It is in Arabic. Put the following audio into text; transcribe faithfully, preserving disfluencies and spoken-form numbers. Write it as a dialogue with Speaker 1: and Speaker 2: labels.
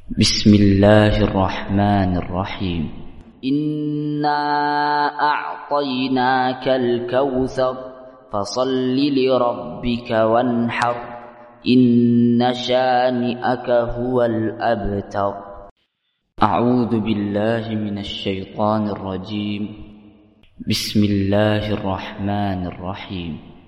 Speaker 1: بسم الله الرحمن الرحيم. إنا أعطيناك الكوثر فصل لربك وانحر إن شانئك هو الأبتر. أعوذ بالله من الشيطان الرجيم. بسم الله الرحمن الرحيم.